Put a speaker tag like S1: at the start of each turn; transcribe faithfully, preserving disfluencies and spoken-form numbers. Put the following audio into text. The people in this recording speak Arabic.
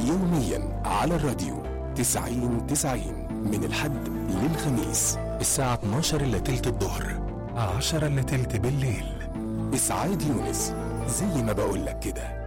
S1: يوميا على الراديو تسعين تسعين من الحد للخميس الساعة اتناشر إلا تلت الظهر، عشرة إلا تلت بالليل. إسعاد يونس، زي ما بقولك كده.